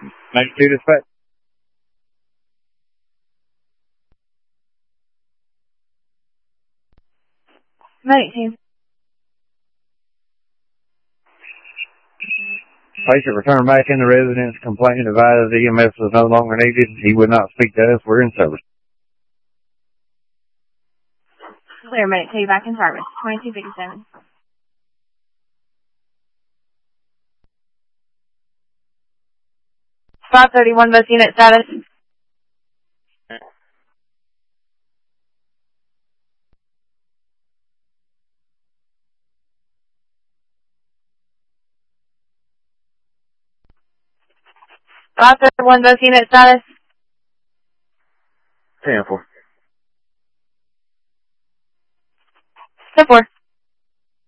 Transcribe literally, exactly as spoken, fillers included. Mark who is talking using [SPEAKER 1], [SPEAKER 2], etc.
[SPEAKER 1] Make two dispatch.
[SPEAKER 2] Medic team.
[SPEAKER 1] Patient returned back in the residence, complaint advised E M S was no longer needed. He would not speak to us. We're in service.
[SPEAKER 2] Clear, medic team back in service. twenty-two fifty-seven. five thirty-one bus unit status. five thirty-one bus unit status.
[SPEAKER 1] ten four.
[SPEAKER 2] ten four.